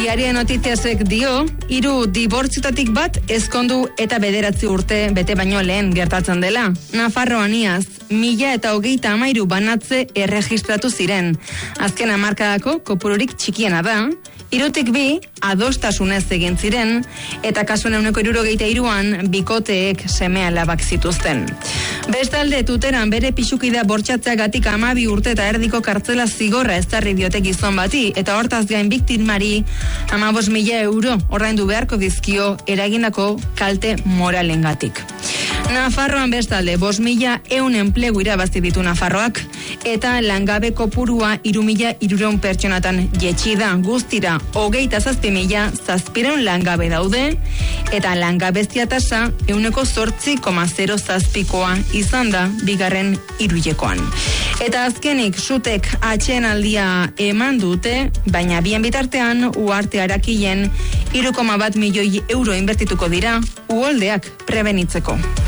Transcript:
Diario Noticiasek dio, 3 dibortziotatik bat ezkondu eta 9 urte bete baino lehen gertatzen dela. Nafarroan iaz, 1033 banatze erregistratu ziren. Azken hamarkadako kopururik txikiena da, 3-2 adostasunez egin ziren, eta kasuen 73an bikoteek seme-alabak zituzten. Bestalde, Tuteran bere pixukidea bortxatzeagatik 12 urte eta erdiko kartzela zigorra ezarri diote gizon bati, eta hortaz gain biktimari 15.000 euro ordaindu beharko dizkio eragindako kalte moralengatik. Nafarroan bestalde, 5.100 enplegu irabazi ditu Nafarroak, eta langabe kopurua 3.300 pertsonatan jetxi da, guztira 27.000 langabe daude, eta langabezia tasa 8,07%koa izan da bigarren hiruhilekoan. Eta azkenik, sutek atsedenaldia eman dute, baina bien bitartean Uharte Arakilen 3,1 milioi euro inbertituko dira uholdeak prebenitzeko.